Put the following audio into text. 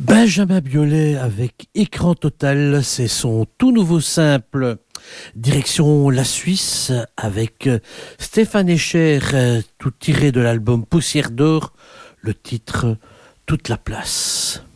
Benjamin Biolay avec Écran Total, c'est son tout nouveau simple. Direction la Suisse avec Stéphane Escher, tout tiré de l'album Poussière d'or, le titre Toute la place.